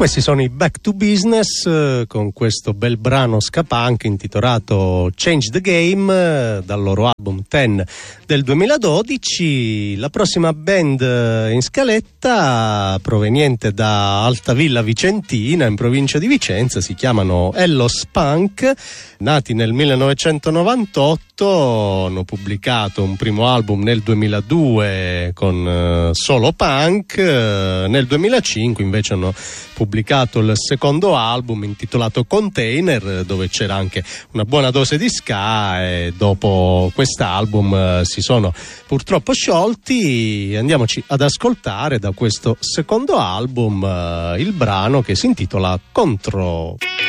Questi sono i Back to Business con questo bel brano ska punk intitolato Change the Game dal loro album 10 del 2012. La prossima band in scaletta, proveniente da Altavilla Vicentina in provincia di Vicenza, si chiamano Hellos Punk. Nati nel 1998, hanno pubblicato un primo album nel 2002 con solo punk. Nel 2005 invece hanno pubblicato il secondo album intitolato Container, dove c'era anche una buona dose di ska, e dopo quest'album si sono purtroppo sciolti. Andiamoci ad ascoltare da questo secondo album il brano che si intitola Contro.